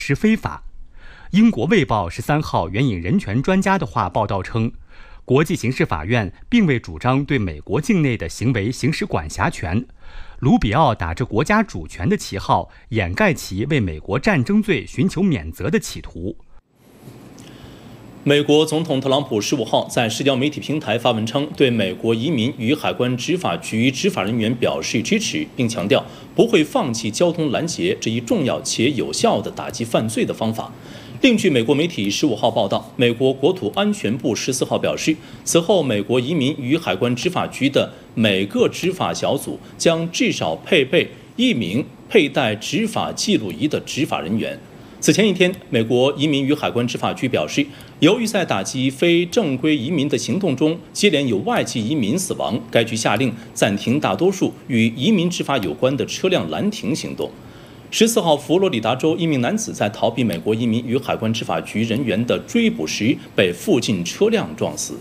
是非法。英国《卫报》13号援引人权专家的话报道称，国际刑事法院并未主张对美国境内的行为行使管辖权。卢比奥打着国家主权的旗号，掩盖其为美国战争罪寻求免责的企图。 美国总统特朗普15号在社交媒体平台发文称，对美国移民与海关执法局执法人员表示支持，并强调不会放弃交通拦截这一重要且有效的打击犯罪的方法。另据美国媒体15号报道，美国国土安全部14号表示，此后美国移民与海关执法局的每个执法小组将至少配备1名佩戴执法记录仪的执法人员。此前一天，美国移民与海关执法局表示，由于在打击非正规移民的行动中接连有外籍移民死亡，该局下令暂停大多数与移民执法有关的车辆拦停行动。14号，佛罗里达州一名男子在逃避美国移民与海关执法局人员的追捕时，被附近车辆撞死。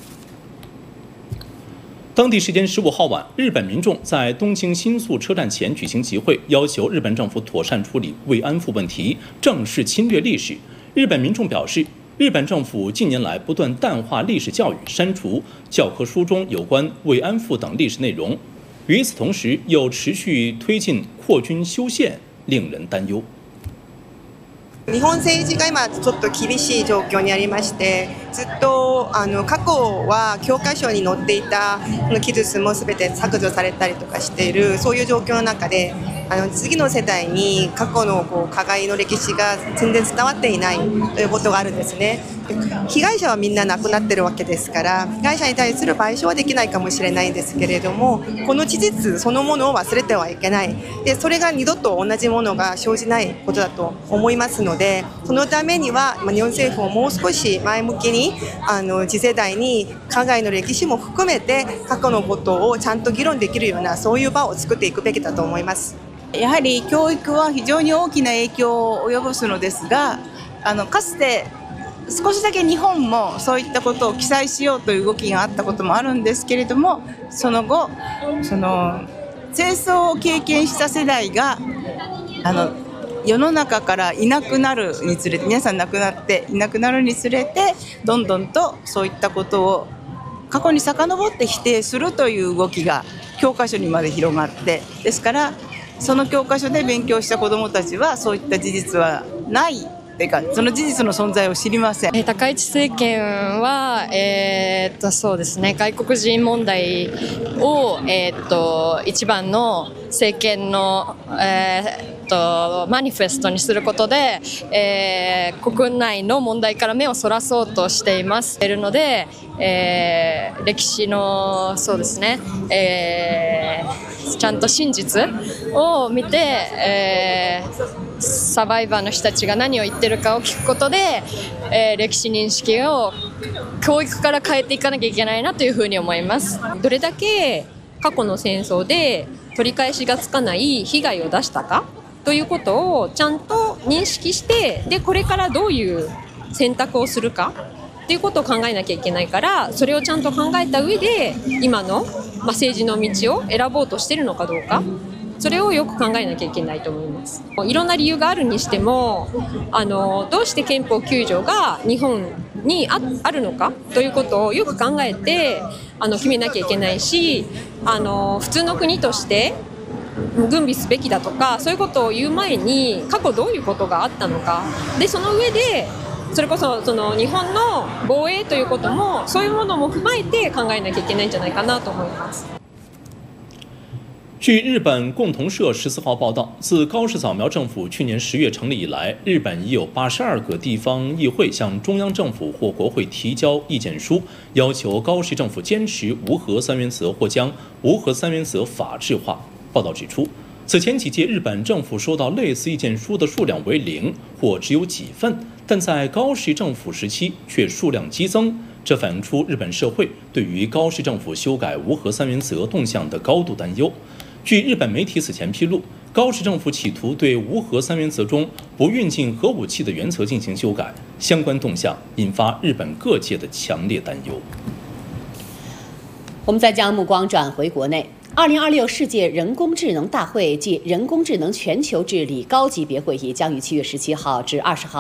当地时间15号晚，日本民众在东京新宿车站前举行集会，要求日本政府妥善处理慰安妇问题，正视侵略历史。日本民众表示，日本政府近年来不断淡化历史教育，删除教科书中有关慰安妇等历史内容，与此同时又持续推进扩军修宪，令人担忧。 日本政治が今ちょっと厳しい状況にありまして、ずっと過去は教科書に載っていた記述も全て削除されたりとかしている、そういう状況の中で次の世代に過去の加害の歴史が全然伝わっていないということがあるんですね。被害者はみんな亡くなってるわけですから、被害者に対する賠償はできないかもしれないんですけれども、この事実そのものを忘れてはいけない。で、それが二度と同じものが生じないことだと思いますので、そのためには日本政府ももう少し前向きに次世代に加害の歴史も含めて過去のことをちゃんと議論できるような、そういう場を作っていくべきだと思います。 やはり教育は非常に大きな影響を及ぼすのですが、かつて少しだけ日本もそういったことを記載しようという動きがあったこともあるんですけれども、その後戦争を経験した世代が世の中からいなくなるにつれて、皆さん亡くなっていなくなるにつれて、どんどんとそういったことを過去に遡って否定するという動きが教科書にまで広がって、ですからその教科書で勉強した子どもたちはそういった事実はないというか、その事実の存在を知りません。 高市政権は、そうですね、外国人問題を、一番の政権の、マニフェストにすることで、国内の問題から目をそらそうとしています。ので、歴史のそうですね、ちゃんと真実を見て、サバイバーの人たちが何を言ってるかを聞くことで、歴史認識を教育から変えていかなきゃいけないなというふうに思います。どれだけ過去の戦争で取り返しがつかない被害を出したかということをちゃんと認識して、でこれからどういう選択をするかっていうことを考えなきゃいけないから、それをちゃんと考えた上で今の、政治の道を選ぼうとしているのかどうか、それをよく考えなきゃいけないと思います。いろんな理由があるにしても、どうして憲法9条が日本に あるのかということをよく考えて決めなきゃいけないし、普通の国として軍備すべきだとか、そういうことを言う前に過去どういうことがあったのかで、その上でそれこそ日本の防衛ということも、そういうものも踏まえて考えなきゃいけないんじゃないかなと思います。 据日本共同社14号报道，自高市早苗政府去年10月成立以来，日本已有82个地方议会向中央政府或国会提交意见书，要求高市政府坚持无核三原则或将无核三原则法制化。报道指出，此前几届日本政府收到类似意见书的数量为0或只有几份，但在高市政府时期却数量激增，这反映出日本社会对于高市政府修改无核三原则动向的高度担忧。据日本媒体此前披露，高市政府企图对无核三原则中不运进核武器的原则进行修改，相关动向引发日本各界的强烈担忧。 我们再将目光转回国内， 2026世界人工智能大会暨人工智能全球治理高级别会议将于7月17号至20号